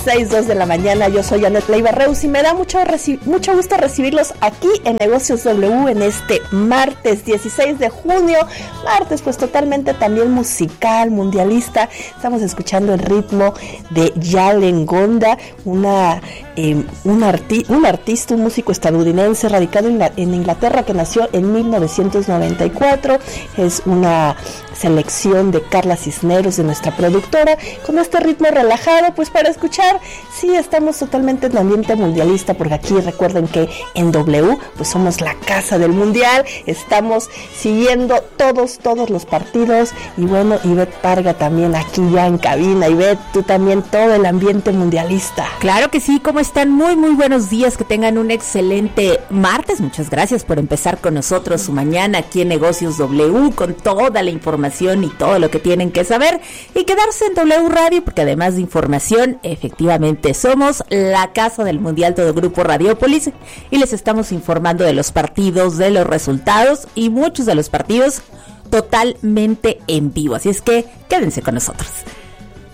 6:02 de la mañana. Yo soy Anet Leiva Reus y me da mucho gusto recibirlos aquí en Negocios W en este martes 16 de junio. Martes pues totalmente también musical, mundialista. Estamos escuchando el ritmo de Yalen Gonda, un artista, un músico estadounidense radicado en Inglaterra que nació en 1994. Es una selección de Carla Cisneros, de nuestra productora, con este ritmo relajado, pues para escuchar. Sí, estamos totalmente en ambiente mundialista, porque aquí recuerden que en W, pues somos la casa del mundial, estamos siguiendo todos los partidos, y bueno, Ivette Parga también aquí ya en cabina. Ivette, tú también, todo el ambiente mundialista. Claro que sí, ¿cómo están? Muy buenos días, que tengan un excelente martes. Muchas gracias por empezar con nosotros su mañana aquí en Negocios W, con toda la información y todo lo que tienen que saber, y quedarse en W Radio, porque además de información, efectivamente somos la casa del mundial, todo Grupo Radiópolis, y les estamos informando de los partidos, de los resultados, y muchos de los partidos totalmente en vivo, así es que quédense con nosotros.